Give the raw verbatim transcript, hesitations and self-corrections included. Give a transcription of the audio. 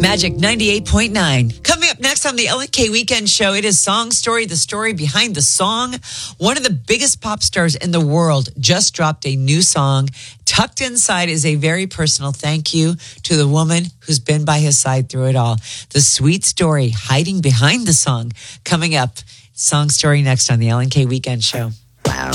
Magic ninety-eight point nine. Coming up next on the L N K Weekend Show, it is Song Story, the story behind the song. One of the biggest pop stars in the world just dropped a new song. Tucked inside is a very personal thank you to the woman who's been by his side through it all. The sweet story hiding behind the song. Coming up, Song Story next on the L N K Weekend Show. Wow.